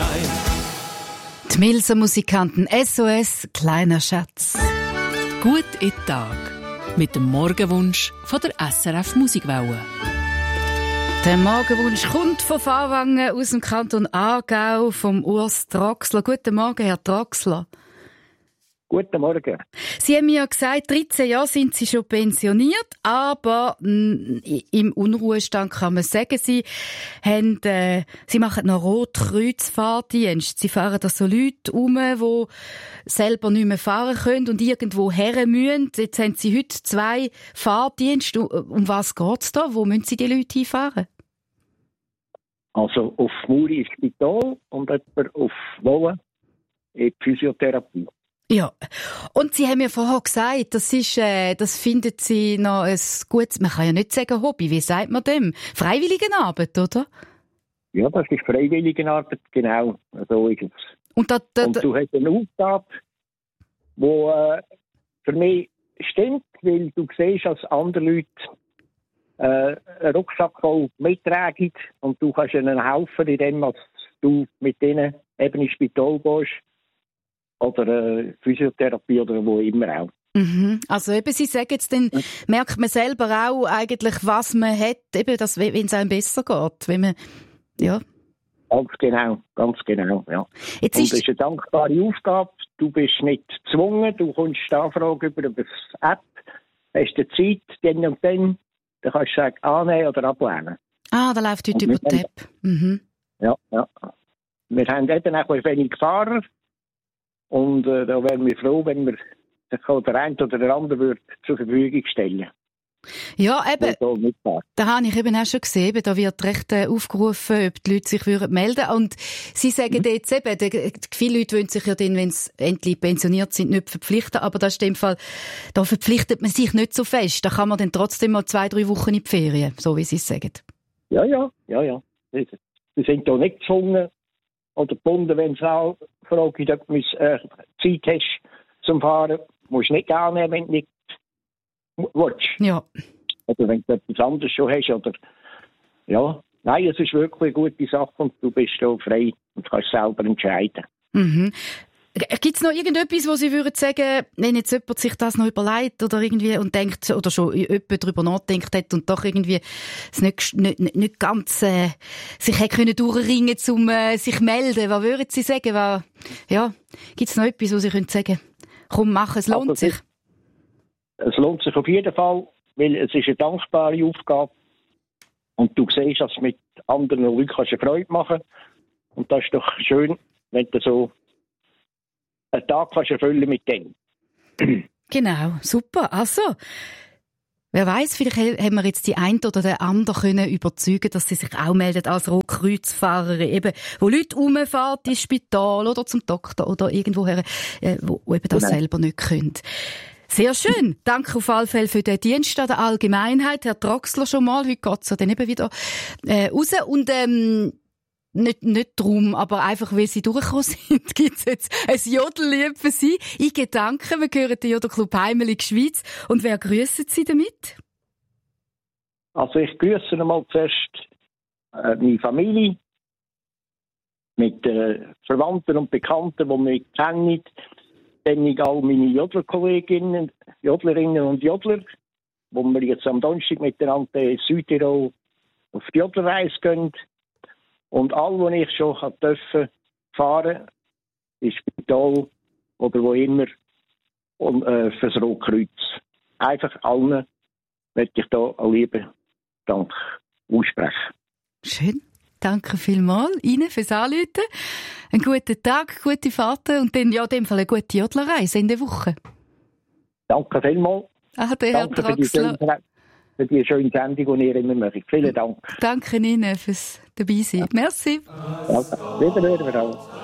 sein. Die Milser Musikanten SOS, kleiner Schatz. Gut in den Tag. Mit dem Morgenwunsch von der SRF Musikwelle. Der Morgenwunsch kommt von Fahrwangen aus dem Kanton Aargau, vom Urs Troxler. Guten Morgen, Herr Troxler. Guten Morgen. Sie haben mir ja gesagt, 13 Jahre sind Sie schon pensioniert, aber im Unruhestand kann man sagen, Sie machen noch Rotkreuz-Fahrdienst. Sie fahren da so Leute um, die selber nicht mehr fahren können und irgendwo her müssen. Jetzt haben Sie heute 2 Fahrdienste. Um was geht's da? Wo müssen Sie die Leute hinfahren? Also auf Muri ins Spital und jemand auf Wolle in die Physiotherapie. Ja, und Sie haben mir vorher gesagt, das finden Sie noch ein gutes, man kann ja nicht sagen Hobby, wie sagt man dem? Freiwilligenarbeit, oder? Ja, das ist Freiwilligenarbeit, genau, so ist es. Und du hast eine Aufgabe, die für mich stimmt, weil du siehst, dass andere Leute einen Rucksack voll mittragen und du kannst ihnen helfen, indem du mit denen eben ins Spital gehst. Oder Physiotherapie oder wo immer auch. Mhm. Also eben, Sie sagen jetzt, dann merkt man selber auch eigentlich, was man hat, eben, wenn es einem besser geht. Wenn man, ja. Ganz genau, ja. Jetzt und das ist eine dankbare Aufgabe. Du bist nicht gezwungen, du kommst die Anfrage über die App, hast die Zeit, dann und dann kannst du sagen, annehmen oder ablehnen. Ah, da läuft heute über die App. Mhm. Ja. Wir haben eben auch wenig Fahrer. Und da wären wir froh, wenn wir der eine oder der andere zur Verfügung stellen. Ja, eben. Da habe ich eben auch schon gesehen, da wird recht aufgerufen, ob die Leute sich melden würden. Und Sie sagen jetzt eben, viele Leute wollen sich ja dann, wenn sie endlich pensioniert sind, nicht verpflichten. Aber das ist in dem Fall, da verpflichtet man sich nicht so fest. Da kann man dann trotzdem mal 2-3 Wochen in die Ferien, so wie Sie es sagen. Ja. Sie sind da nicht gezwungen. Oder gebunden, wenn es auch fragt, ob du Zeit hast zum Fahren, musst du nicht annehmen, wenn du nicht willst. Ja. Oder wenn du etwas anderes schon hast. Oder, ja. Nein, es ist wirklich eine gute Sache und du bist da frei und kannst selber entscheiden. Mhm. Gibt es noch irgendetwas, wo Sie würden sagen, wenn jetzt jemand sich das noch überlegt oder irgendwie und denkt, oder schon jemand darüber nachdenkt hat und doch irgendwie es nicht ganz sich hätte können durchringen, um sich melden, was würden Sie sagen? Gibt es noch etwas, wo Sie können sagen, komm, mach, es lohnt sich? Es lohnt sich auf jeden Fall, weil es ist eine dankbare Aufgabe und du siehst, dass du mit anderen Leuten eine Freude machen kannst. Und das ist doch schön, wenn du so einen Tag kannst erfüllen mit dem. Genau, super. Also, wer weiss, vielleicht haben wir jetzt die eine oder den anderen können überzeugen, dass sie sich auch melden als Rotkreuzfahrer, eben, wo Leute rumfahren ins Spital oder zum Doktor oder irgendwoher, wo eben das selber nicht können. Sehr schön. Danke auf alle Fälle für den Dienst an der Allgemeinheit. Herr Troxler schon mal. Heute geht's ja dann eben wieder raus. Und nicht drum, aber einfach, weil Sie durchgekommen sind, gibt's jetzt ein Jodellied für Sie. In Gedanken, wir hören den Jodelclub Heimelig Schweiz. Und wer grüssen Sie damit? Also ich grüße einmal zuerst meine Familie, mit Verwandten und Bekannten, die mich kennen. Dann all meine Jodlerkolleginnen und Jodler, wo wir jetzt am Donnerstag miteinander in Südtirol auf die Jodlerreise gehen. Und alle, die ich schon durfte fahren, ins Spital oder wo immer, fürs Rotkreuz. Einfach allen möchte ich da einen lieben Dank aussprechen. Schön. Danke vielmals Ihnen fürs Anrufen. Einen guten Tag, gute Fahrten und dann ja in dem Fall eine gute Jodlerreise in der Woche. Danke vielmals. Ade, Herr Troxler. Für die schöne Sendung, die ihr immer macht. Vielen Dank. Danke Ihnen fürs Dabeisein. Merci. Danke. Wiederhören wir auch.